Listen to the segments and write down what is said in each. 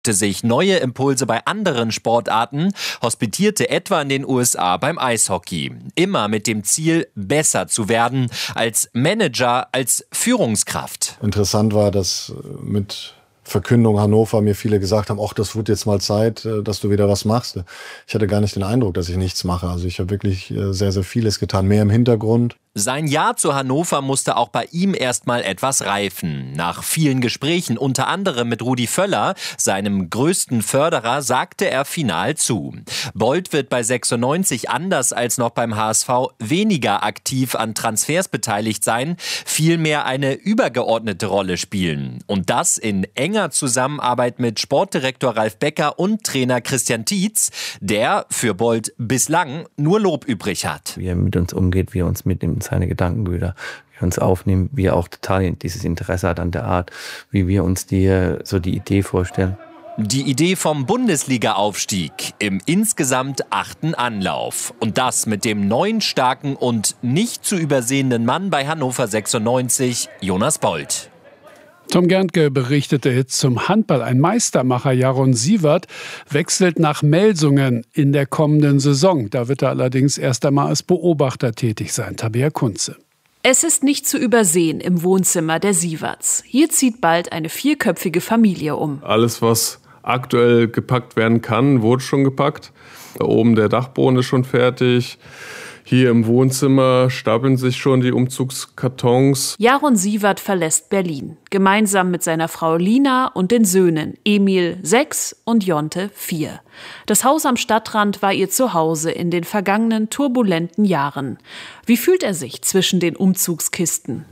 sich neue Impulse bei anderen Sportarten, hospitierte etwa in den USA beim Eishockey. Immer mit dem Ziel, besser zu werden als Manager, als Führungskraft. Interessant war, dass mit Verkündung Hannover mir viele gesagt haben, ach, das wird jetzt mal Zeit, dass du wieder was machst. Ich hatte gar nicht den Eindruck, dass ich nichts mache. Also ich habe wirklich sehr, sehr vieles getan, mehr im Hintergrund. Sein Ja zu Hannover musste auch bei ihm erstmal etwas reifen. Nach vielen Gesprächen, unter anderem mit Rudi Völler, seinem größten Förderer, sagte er final zu. Bold wird bei 96 anders als noch beim HSV weniger aktiv an Transfers beteiligt sein, vielmehr eine übergeordnete Rolle spielen. Und das in enger Zusammenarbeit mit Sportdirektor Ralf Becker und Trainer Christian Tietz, der für Bold bislang nur Lob übrig hat. Wie er mit uns umgeht, wie er uns mitnimmt, seine Gedankenbilder, wie er uns aufnimmt, wie er auch total dieses Interesse hat an der Art, wie wir uns die Idee vorstellen. Die Idee vom Bundesliga-Aufstieg im insgesamt 8. Anlauf. Und das mit dem neuen, starken und nicht zu übersehenden Mann bei Hannover 96, Jonas Bold. Tom Gerntke berichtete jetzt zum Handball. Ein Meistermacher, Jaron Siewert, wechselt nach Melsungen in der kommenden Saison. Da wird er allerdings erst einmal als Beobachter tätig sein. Tabea Kunze. Es ist nicht zu übersehen im Wohnzimmer der Sieverts. Hier zieht bald eine 4-köpfige Familie um. Alles, was aktuell gepackt werden kann, wurde schon gepackt. Oben der Dachboden ist schon fertig. Hier im Wohnzimmer stapeln sich schon die Umzugskartons. Jaron Siewert verlässt Berlin, gemeinsam mit seiner Frau Lina und den Söhnen Emil 6 und Jonte 4. Das Haus am Stadtrand war ihr Zuhause in den vergangenen turbulenten Jahren. Wie fühlt er sich zwischen den Umzugskisten?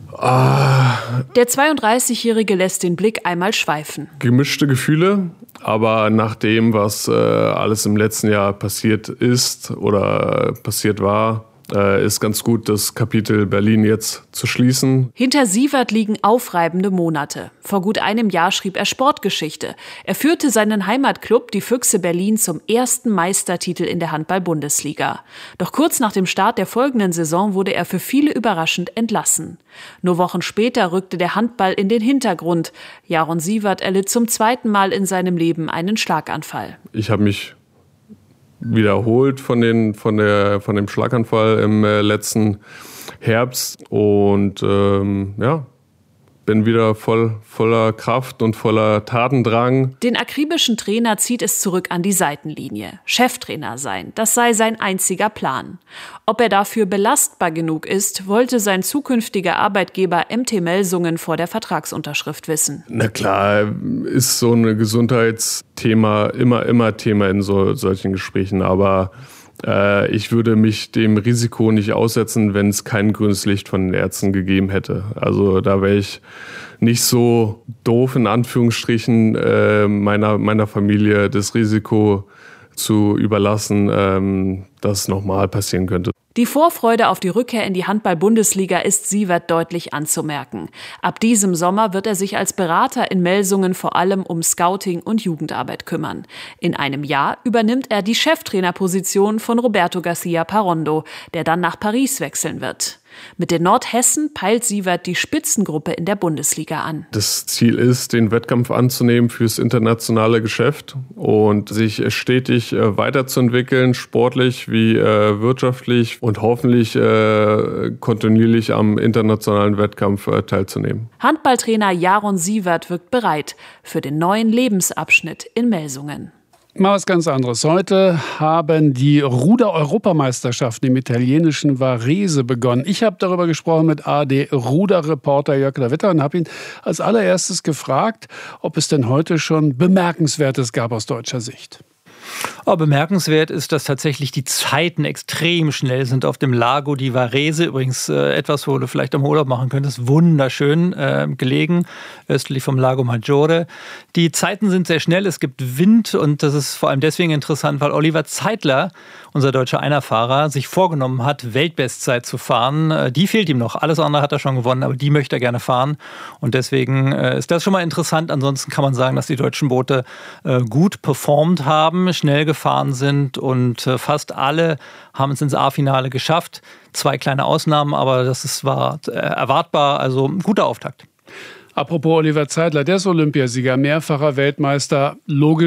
Der 32-Jährige lässt den Blick einmal schweifen. Gemischte Gefühle, aber nach dem, was alles im letzten Jahr passiert ist oder passiert war, ist ganz gut, das Kapitel Berlin jetzt zu schließen. Hinter Siewert liegen aufreibende Monate. Vor gut einem Jahr schrieb er Sportgeschichte. Er führte seinen Heimatklub, die Füchse Berlin, zum ersten Meistertitel in der Handball-Bundesliga. Doch kurz nach dem Start der folgenden Saison wurde er für viele überraschend entlassen. Nur Wochen später rückte der Handball in den Hintergrund. Jaron Siewert erlitt zum 2. Mal in seinem Leben einen Schlaganfall. Ich habe mich wiederholt von dem Schlaganfall im letzten Herbst und bin wieder voller Kraft und voller Tatendrang. Den akribischen Trainer zieht es zurück an die Seitenlinie. Cheftrainer sein, das sei sein einziger Plan. Ob er dafür belastbar genug ist, wollte sein zukünftiger Arbeitgeber MT Melsungen vor der Vertragsunterschrift wissen. Na klar, ist so ein Gesundheitsthema immer Thema in solchen Gesprächen, aber ich würde mich dem Risiko nicht aussetzen, wenn es kein grünes Licht von den Ärzten gegeben hätte. Also da wäre ich nicht so doof, in Anführungsstrichen, meiner Familie das Risiko zu überlassen, dass nochmal passieren könnte. Die Vorfreude auf die Rückkehr in die Handball-Bundesliga ist Siewert deutlich anzumerken. Ab diesem Sommer wird er sich als Berater in Melsungen vor allem um Scouting und Jugendarbeit kümmern. In einem Jahr übernimmt er die Cheftrainerposition von Roberto Garcia Parondo, der dann nach Paris wechseln wird. Mit den Nordhessen peilt Siewert die Spitzengruppe in der Bundesliga an. Das Ziel ist, den Wettkampf anzunehmen fürs internationale Geschäft und sich stetig weiterzuentwickeln, sportlich wie wirtschaftlich und hoffentlich kontinuierlich am internationalen Wettkampf teilzunehmen. Handballtrainer Jaron Siewert wirkt bereit für den neuen Lebensabschnitt in Melsungen. Mal was ganz anderes. Heute haben die Ruder-Europameisterschaften im italienischen Varese begonnen. Ich habe darüber gesprochen mit ARD-Ruderreporter Jörg Lawitter und habe ihn als allererstes gefragt, ob es denn heute schon Bemerkenswertes gab aus deutscher Sicht. Bemerkenswert ist, dass tatsächlich die Zeiten extrem schnell sind auf dem Lago di Varese. Übrigens etwas, wo du vielleicht am Urlaub machen könntest. Wunderschön gelegen, östlich vom Lago Maggiore. Die Zeiten sind sehr schnell, es gibt Wind und das ist vor allem deswegen interessant, weil Oliver Zeitler, unser deutscher Einerfahrer, sich vorgenommen hat, Weltbestzeit zu fahren. Die fehlt ihm noch. Alles andere hat er schon gewonnen, aber die möchte er gerne fahren. Und deswegen ist das schon mal interessant. Ansonsten kann man sagen, dass die deutschen Boote gut performt haben, schnell gefahren sind und fast alle haben es ins A-Finale geschafft. 2 kleine Ausnahmen, aber war erwartbar, also ein guter Auftakt. Apropos Oliver Zeidler, der ist Olympiasieger, mehrfacher Weltmeister, logisch